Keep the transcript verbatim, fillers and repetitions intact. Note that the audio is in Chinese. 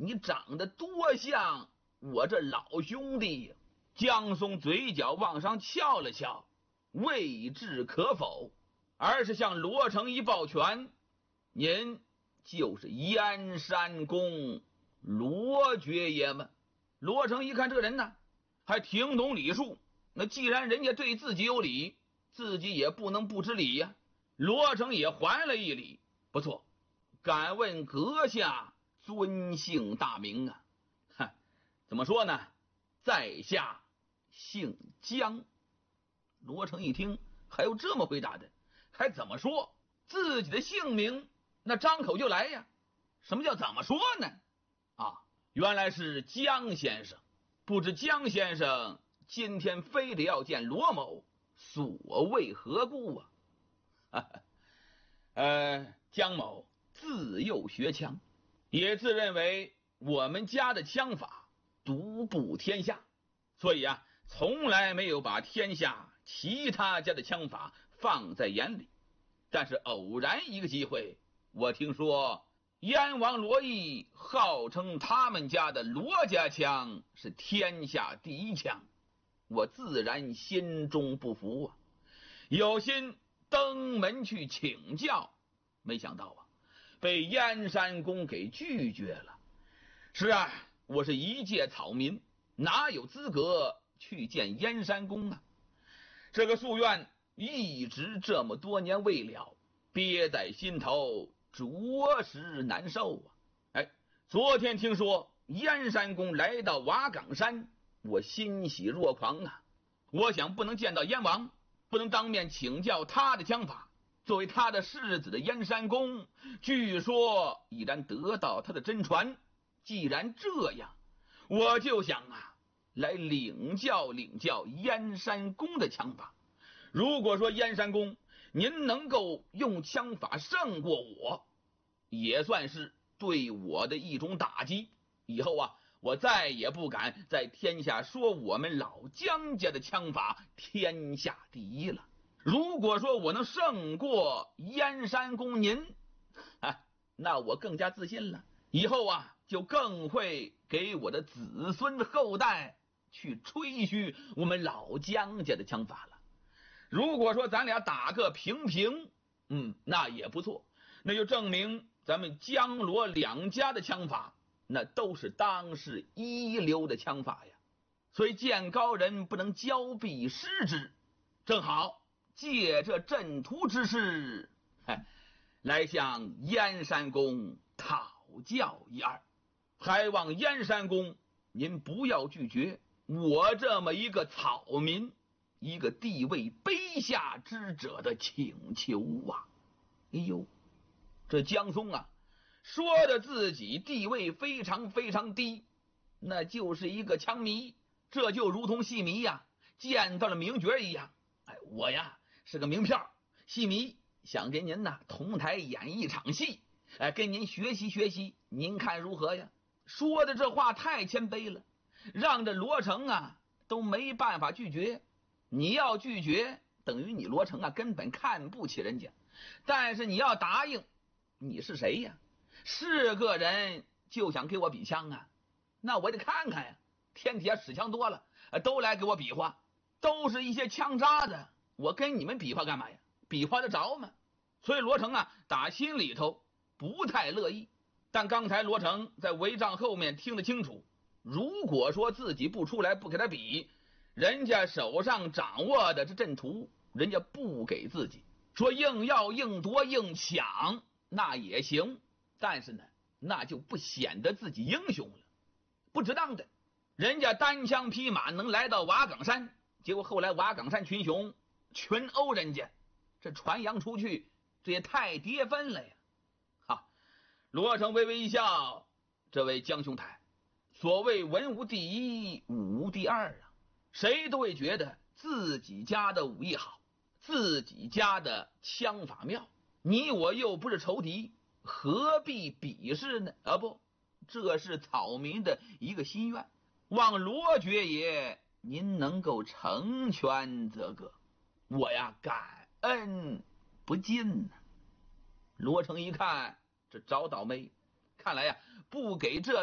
你长得多像我这老兄弟呀！江松嘴角往上翘了翘，未置可否，而是向罗成一抱拳：“您就是燕山公罗爵爷吗？”罗成一看这个人呢，还挺懂礼数，那既然人家对自己有礼，自己也不能不知礼呀。罗成也还了一礼：“不错，敢问阁下尊姓大名啊？”哈，怎么说呢？在下姓江。罗成一听，还有这么回答的，还怎么说？自己的姓名那张口就来呀。什么叫怎么说呢？啊，原来是江先生。不知江先生今天非得要见罗某，所谓何故啊？哈哈，呃，江某自幼学枪，也自认为我们家的枪法独步天下，所以啊，从来没有把天下其他家的枪法放在眼里。但是偶然一个机会，我听说燕王罗毅号称他们家的罗家枪是天下第一枪，我自然心中不服啊，有心登门去请教，没想到啊，被燕山公给拒绝了。是啊，我是一介草民，哪有资格去见燕山公啊？这个夙愿一直这么多年未了，憋在心头，着实难受啊！哎，昨天听说燕山公来到瓦岗山，我欣喜若狂啊！我想不能见到燕王，不能当面请教他的枪法。作为他的世子的燕山公，据说已然得到他的真传。既然这样，我就想啊，来领教领教燕山公的枪法。如果说燕山公您能够用枪法胜过我，也算是对我的一种打击。以后啊，我再也不敢在天下说我们老江家的枪法天下第一了。如果说我能胜过燕山公您，啊，那我更加自信了。以后啊，就更会给我的子孙后代去吹嘘我们老江家的枪法了。如果说咱俩打个平平，嗯，那也不错，那就证明咱们江罗两家的枪法那都是当世一流的枪法呀。所以见高人不能交臂失之，正好借这阵图之势，来向燕山公讨教一二，还望燕山公您不要拒绝我这么一个草民，一个地位卑下之者的请求啊！哎呦，这江松啊，说的自己地位非常非常低，那就是一个枪迷，这就如同戏迷呀，见到了名角一样。哎，我呀是个名票戏迷，想跟您呐同台演一场戏，哎，跟您学习学习，您看如何呀？说的这话太谦卑了，让这罗成啊都没办法拒绝。你要拒绝，等于你罗成啊根本看不起人家。但是你要答应，你是谁呀？是个人就想给我比枪啊？那我得看看呀。天底下使枪多了，都来给我比划，都是一些枪渣子，我跟你们比划干嘛呀？比划得着吗？所以罗成啊打心里头不太乐意。但刚才罗成在帷帐后面听得清楚，如果说自己不出来不给他比，人家手上掌握的这阵图人家不给自己，说硬要硬夺硬抢那也行，但是呢那就不显得自己英雄了。不值当的，人家单枪匹马能来到瓦岗山，结果后来瓦岗山群雄群殴人家，这传扬出去，这也太跌分了呀！哈，罗成微微一笑，这位江兄台，所谓文无第一，武无第二啊，谁都会觉得自己家的武艺好，自己家的枪法妙，你我又不是仇敌，何必比试呢？啊不，这是草民的一个心愿，望罗爵爷您能够成全这个，我呀感恩不尽呢。罗成一看这找倒霉，看来呀不给这